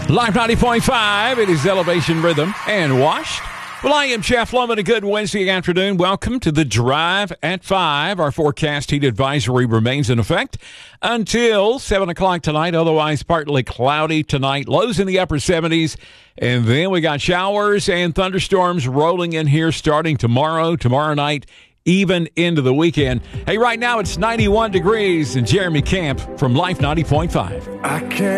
Live 90.5, it is Elevation Rhythm and Washed. Well, I am Jeff Loman. A good Wednesday afternoon. Welcome to the Drive at 5. Our forecast heat advisory remains in effect until 7 o'clock tonight. Otherwise, partly cloudy tonight. Lows in the upper 70s. And then we got showers and thunderstorms rolling in here starting tomorrow night, even into the weekend. Hey, right now it's 91 degrees, and Jeremy Camp from Life 90.5. I can't